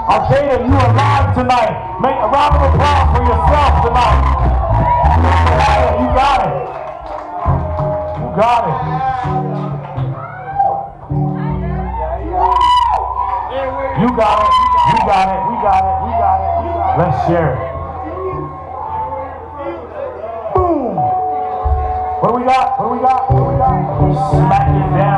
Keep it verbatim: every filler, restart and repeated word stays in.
Arcata, you are alive tonight. Make a round of applause for yourself tonight. You got it. You got it. You got it. You got it. We got it. We got it. We got it. Let's share it. Boom. What do we got? What do we got? What do we got? Smack it down.